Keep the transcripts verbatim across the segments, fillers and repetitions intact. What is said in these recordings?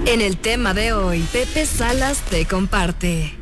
En el tema de hoy, Pepe Salas te comparte.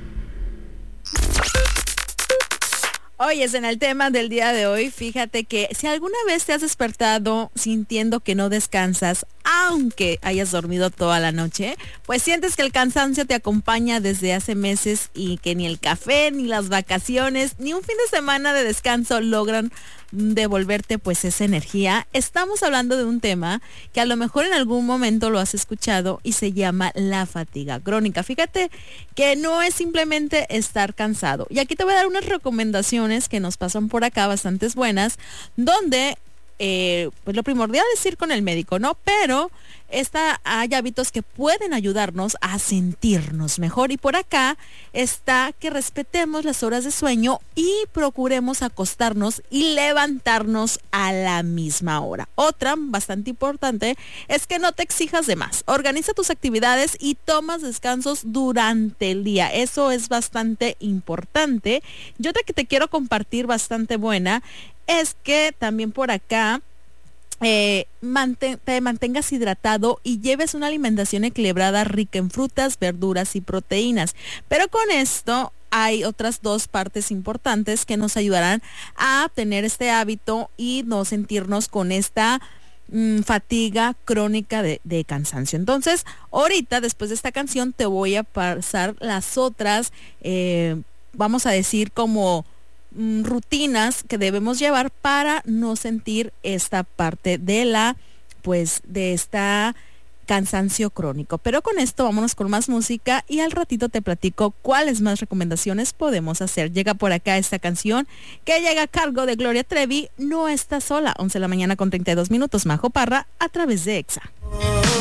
Hoy es en el tema del día de hoy. Fíjate que si alguna vez te has despertado sintiendo que no descansas, aunque hayas dormido toda la noche, pues sientes que el cansancio te acompaña desde hace meses y que ni el café, ni las vacaciones, ni un fin de semana de descanso logran devolverte pues esa energía. Estamos hablando de un tema que a lo mejor en algún momento lo has escuchado y se llama la fatiga crónica. Fíjate que no es simplemente estar cansado. Y aquí te voy a dar unas recomendaciones que nos pasan por acá, bastantes buenas, donde Eh, pues lo primordial es ir con el médico, ¿no? Pero esta, hay hábitos que pueden ayudarnos a sentirnos mejor. Y por acá está que respetemos las horas de sueño y procuremos acostarnos y levantarnos a la misma hora. Otra bastante importante es que no te exijas de más. Organiza tus actividades y tomas descansos durante el día. Eso es bastante importante. Y otra que te quiero compartir bastante buena es que también por acá eh, mantén, te mantengas hidratado y lleves una alimentación equilibrada rica en frutas, verduras y proteínas. Pero con esto hay otras dos partes importantes que nos ayudarán a tener este hábito y no sentirnos con esta mmm, fatiga crónica de, de cansancio. Entonces, ahorita, después de esta canción, te voy a pasar las otras, eh, vamos a decir como rutinas que debemos llevar para no sentir esta parte de la, pues, de esta cansancio crónico. Pero con esto vámonos con más música y al ratito te platico cuáles más recomendaciones podemos hacer. Llega por acá esta canción que llega a cargo de Gloria Trevi, No estás sola, once de la mañana con treinta y dos minutos, Majo Parra, a través de Exa.